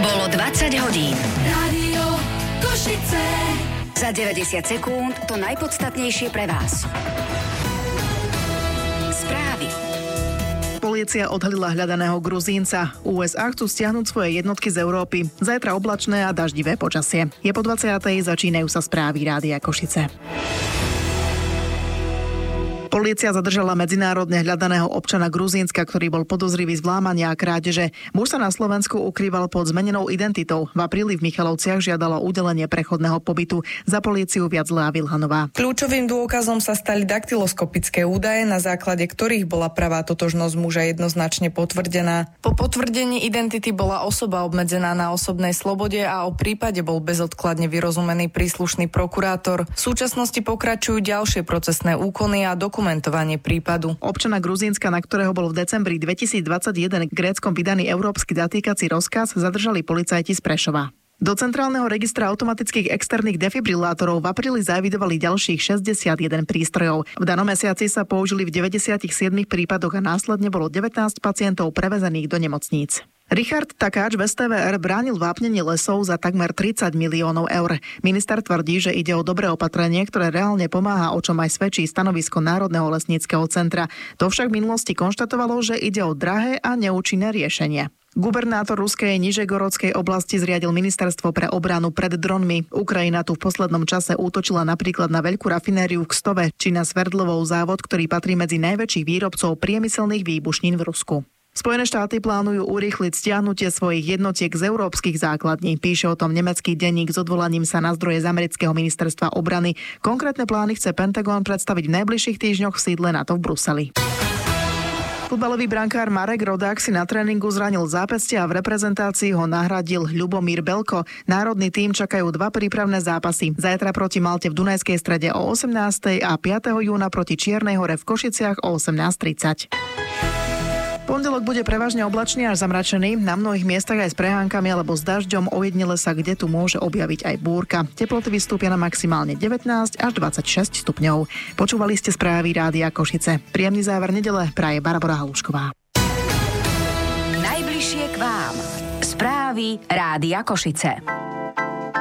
Bolo 20 hodín. Rádio Košice. Za 90 sekúnd to najpodstatnejšie pre vás. Správy. Polícia odhalila hľadaného Gruzínca. USA chcú stiahnuť svoje jednotky z Európy. Zajtra oblačné a daždivé počasie. Je po 20:00, začínajú sa správy Rádia Košice. Polícia zadržala medzinárodne hľadaného občana Gruzínska, ktorý bol podozrivý z vlámania a krádeže. Muž sa na Slovensku ukrýval pod zmenenou identitou. V apríli v Michalovciach žiadalo udelenie prechodného pobytu. Za políciu viac Lea Vilhanová. Kľúčovým dôkazom sa stali daktyloskopické údaje, na základe ktorých bola pravá totožnosť muža jednoznačne potvrdená. Po potvrdení identity bola osoba obmedzená na osobnej slobode a o prípade bol bezodkladne vyrozumený príslušný prokurátor. V súčasnosti pokračujú ďalšie procesné úkony a dokumentovanie prípadu. Občana Gruzínska, na ktorého bol v decembri 2021 Gréckom vydaný európsky zatýkací rozkaz, zadržali policajti z Prešova. Do centrálneho registra automatických externých defibrilátorov v apríli zaevidovali ďalších 61 prístrojov. V danom mesiaci sa použili v 97 prípadoch a následne bolo 19 pacientov prevezených do nemocníc. Richard Takáč v STVR bránil vápnenie lesov za takmer 30 miliónov eur. Minister tvrdí, že ide o dobré opatrenie, ktoré reálne pomáha, o čom aj svedčí stanovisko Národného lesníckeho centra. To však v minulosti konštatovalo, že ide o drahé a neúčinné riešenie. Gubernátor ruskej Nižegorodskej oblasti zriadil ministerstvo pre obranu pred dronmi. Ukrajina tu v poslednom čase útočila napríklad na veľkú rafinériu v Kstove či na Sverdlovov závod, ktorý patrí medzi najväčších výrobcov priemyselných výbušnín v Rusku. Spojené štáty plánujú urýchliť stiahnutie svojich jednotiek z európskych základní. Píše o tom nemecký denník s odvolaním sa na zdroje z amerického ministerstva obrany. Konkrétne plány chce Pentagon predstaviť v najbližších týždňoch v sídle NATO v Bruseli. Futbalový brankár Marek Rodák si na tréningu zranil zápestie a v reprezentácii ho nahradil Ľubomír Belko. Národný tím čakajú 2 prípravné zápasy. Zajtra proti Malte v Dunajskej Strede o 18:00 a 5. júna proti Čiernej Hore v Košiciach o 18:30. Pondelok bude prevažne oblačný až zamračený, na mnohých miestach aj s prehánkami alebo s dažďom, ojedinele sa kde tu môže objaviť aj búrka. Teploty vystúpia na maximálne 19 až 26 stupňov. Počúvali ste správy Rádia Košice. Príjemný záver nedele praje Barbora Halušková. Najbližšie k vám. Správy Rádia Košice.